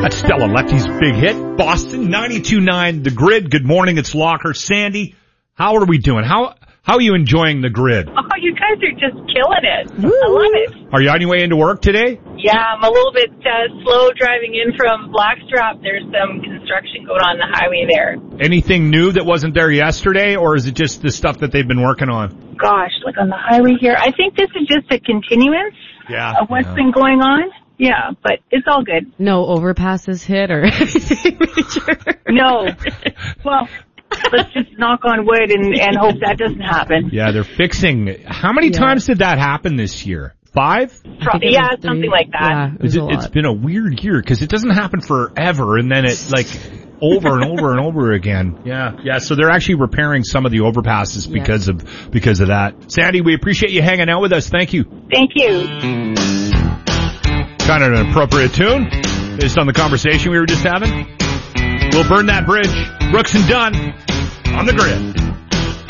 That's Stella Lefty's big hit. Boston, 92.9 The Grid. Good morning, it's Locker. Sandy, how are we doing? How are you enjoying The Grid? Oh, you guys are just killing it. Woo. I love it. Are you on your way into work today? Yeah, I'm a little bit slow driving in from Blackstrap. There's some construction going on the highway there. Anything new that wasn't there yesterday, or is it just the stuff that they've been working on? Gosh, like on the highway here. I think this is just a continuance of what's been going on. Yeah, but it's all good. No overpasses hit or anything major? No. Well, let's just knock on wood and hope that doesn't happen. Yeah, they're fixing. How many times did that happen this year? 5? Yeah, something like that. Yeah, it's been a weird year because it doesn't happen forever, and then it like over and over and over again. Yeah. So they're actually repairing some of the overpasses because of that. Sandy, we appreciate you hanging out with us. Thank you. Thank you. Kind of an appropriate tune based on the conversation we were just having. We'll burn that bridge. Brooks and Dunn on The Grid.